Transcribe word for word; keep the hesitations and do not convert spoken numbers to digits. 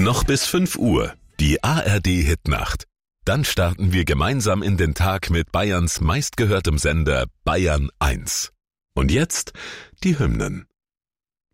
Noch bis fünf Uhr, die A R D-Hitnacht. Dann starten wir gemeinsam in den Tag mit Bayerns meistgehörtem Sender Bayern eins. Und jetzt die Hymnen.